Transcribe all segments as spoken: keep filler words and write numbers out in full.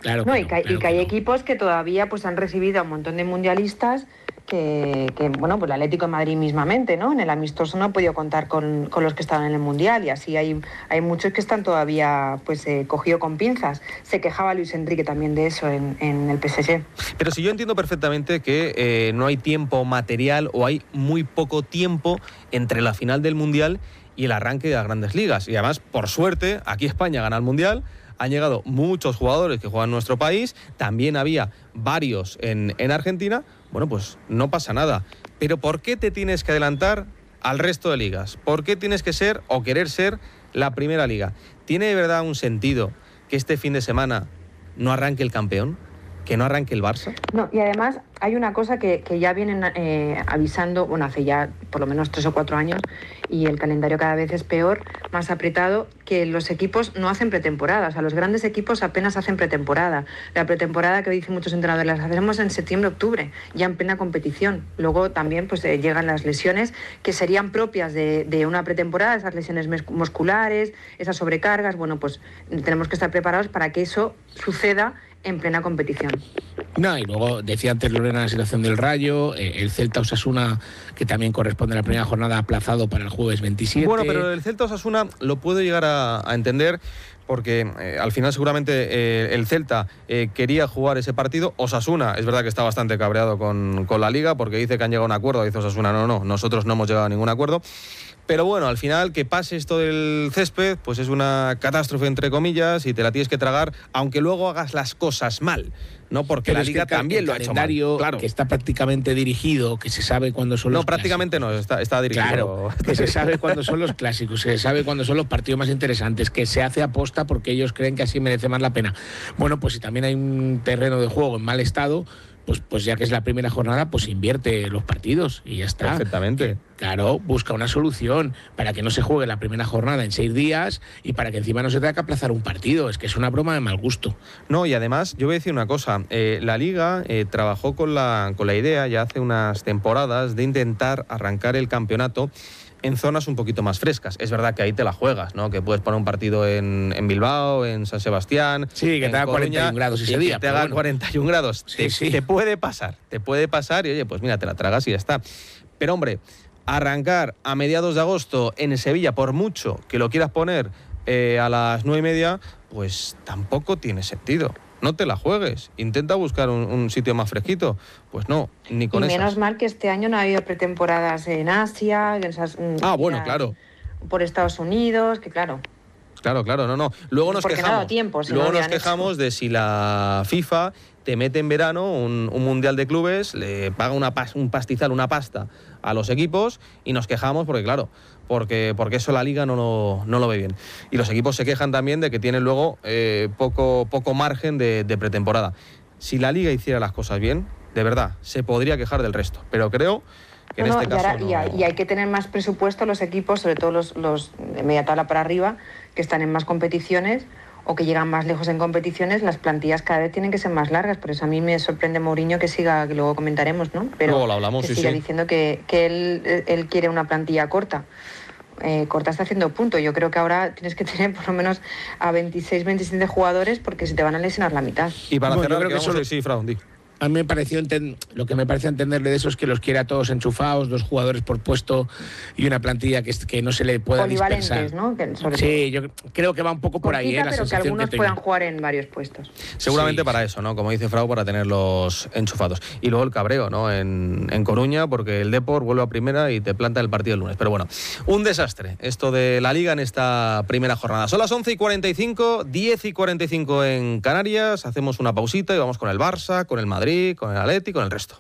Claro no, que y, no, que, claro y que hay que no. equipos que todavía pues han recibido a un montón de mundialistas que, que bueno, pues el Atlético de Madrid mismamente, ¿no? En el amistoso no ha podido contar con, con los que estaban en el Mundial y así hay, hay muchos que están todavía pues eh, cogido con pinzas. Se quejaba Luis Enrique también de eso en, en el P S G. Pero si yo entiendo perfectamente que eh, no hay tiempo material o hay muy poco tiempo entre la final del Mundial y el arranque de las Grandes Ligas. Y además, por suerte, aquí España gana el Mundial. Han llegado muchos jugadores que juegan en nuestro país, también había varios en, en Argentina, bueno, pues no pasa nada. Pero ¿por qué te tienes que adelantar al resto de ligas? ¿Por qué tienes que ser o querer ser la primera liga? ¿Tiene de verdad un sentido que este fin de semana no arranque el campeón? ¿Que no arranque el Barça? No, y además hay una cosa que, que ya vienen eh, avisando, bueno, hace ya por lo menos tres o cuatro años, y el calendario cada vez es peor, más apretado, que los equipos no hacen pretemporada. O sea, los grandes equipos apenas hacen pretemporada. La pretemporada que dicen muchos entrenadores, las hacemos en septiembre, octubre, ya en plena competición. Luego también pues eh, llegan las lesiones que serían propias de, de una pretemporada, esas lesiones musculares, esas sobrecargas. Bueno, pues tenemos que estar preparados para que eso suceda en plena competición. No, y luego decía antes Lorena la situación del Rayo, eh, el Celta Osasuna, que también corresponde a la primera jornada, aplazado para el jueves veintisiete. Bueno, pero el Celta Osasuna lo puedo llegar a, a entender porque eh, al final seguramente eh, el Celta eh, quería jugar ese partido. Osasuna, es verdad que está bastante cabreado con, con la Liga porque dice que han llegado a un acuerdo. Dice Osasuna, no, no, nosotros no hemos llegado a ningún acuerdo. Pero bueno, al final que pase esto del césped, pues es una catástrofe entre comillas y te la tienes que tragar, aunque luego hagas las cosas mal, ¿no? Porque pero la es Liga que el, también el lo ha hecho mal. calendario, Claro. Que está prácticamente dirigido, que se sabe cuándo son No, los prácticamente clásicos. no, está, está dirigido. Claro, que se sabe cuándo son los clásicos, que se sabe cuándo son los partidos más interesantes, que se hace aposta porque ellos creen que así merece más la pena. Bueno, pues si también hay un terreno de juego en mal estado, pues, pues ya que es la primera jornada, pues invierte los partidos y ya está. Perfectamente. Que, claro, busca una solución para que no se juegue la primera jornada en seis días y para que encima no se tenga que aplazar un partido. Es que es una broma de mal gusto. No, y además, yo voy a decir una cosa. Eh, la Liga eh, trabajó con la, con la idea ya hace unas temporadas de intentar arrancar el campeonato en zonas un poquito más frescas. Es verdad que ahí te la juegas, ¿no? Que puedes poner un partido en, en Bilbao, en San Sebastián. Sí, que te haga cuarenta y un grados ese día. Que te haga bueno. cuarenta y un grados. Sí, te, sí. te puede pasar, te puede pasar y oye, pues mira, te la tragas y ya está. Pero hombre, arrancar a mediados de agosto en Sevilla, por mucho que lo quieras poner eh, a las nueve y media, pues tampoco tiene sentido. No te la juegues, intenta buscar un, un sitio más fresquito. Pues no, ni con y esas. menos mal que este año no ha habido pretemporadas en Asia, en esas, ah, bueno, ya, claro. por Estados Unidos, que claro. Claro, claro, no, no. Luego nos Porque quejamos, no ha dado tiempo, si luego no nos quejamos hecho. de si la FIFA te mete en verano un, un mundial de clubes, le paga una pas, un pastizal, una pasta a los equipos y nos quejamos porque, claro, porque, porque eso la Liga no lo, no lo ve bien. Y los equipos se quejan también de que tienen luego eh, poco, poco margen de, de pretemporada. Si la Liga hiciera las cosas bien, de verdad, se podría quejar del resto. Pero creo que en no, este no, caso y, ahora, no... y, hay, y hay que tener más presupuesto los equipos, sobre todo los, los de media tabla para arriba, que están en más competiciones o que llegan más lejos en competiciones. Las plantillas cada vez tienen que ser más largas. Por eso a mí me sorprende Mourinho que siga, que luego comentaremos, ¿no? Pero luego lo hablamos, que sí, siga sí. diciendo que, que él, él quiere una plantilla corta. Eh, corta está haciendo punto. Yo creo que ahora tienes que tener por lo menos a veintiséis, veintisiete jugadores porque se te van a lesionar la mitad. Y para bueno, cerrar, creo que que vamos solo... a... Sí, Fran, di. A mí me pareció enten... lo que me parece entenderle de eso es que los quiere a todos enchufados, dos jugadores por puesto y una plantilla que, que no se le pueda dispersar. ¿No? Que sobre sí, todo. Yo creo que va un poco por Poquita, ahí, ¿eh? La pero que algunos que puedan jugar en varios puestos. Seguramente sí, para sí. eso, ¿no? Como dice Frau, para tenerlos enchufados. Y luego el cabreo, ¿no? En, en Coruña, porque el Depor vuelve a primera y te planta el partido el lunes. Pero bueno, un desastre esto de la Liga en esta primera jornada. Son las once y cuarenta y cinco, diez y cuarenta y cinco en Canarias. Hacemos una pausita y vamos con el Barça, con el Madrid, con el Atleti, con el resto.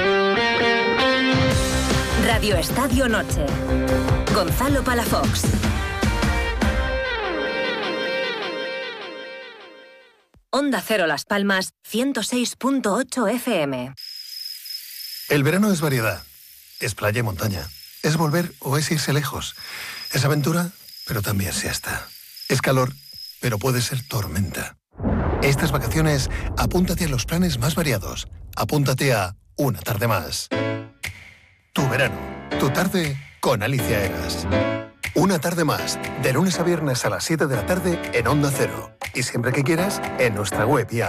Radio Estadio Noche. Gonzalo Palafox. Onda Cero Las Palmas, ciento seis punto ocho F M. El verano es variedad. Es playa y montaña. Es volver o es irse lejos. Es aventura, pero también siesta. Es calor, pero puede ser tormenta. Estas vacaciones, apúntate a los planes más variados. Apúntate a Una Tarde Más. Tu verano, tu tarde con Alicia Egas. Una Tarde Más, de lunes a viernes a las siete de la tarde en Onda Cero. Y siempre que quieras, en nuestra web y app.